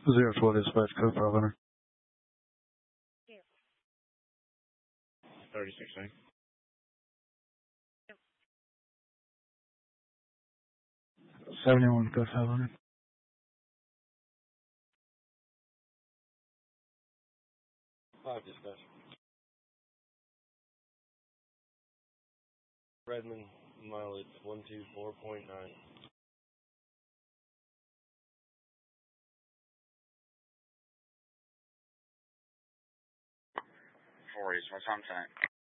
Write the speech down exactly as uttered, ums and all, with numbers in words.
Zero twelve dispatch code five hundred. thirty-six A. Seventy-one code five hundred. Five dispatch. Redmond mileage one two four point nine. Four East, what's on time?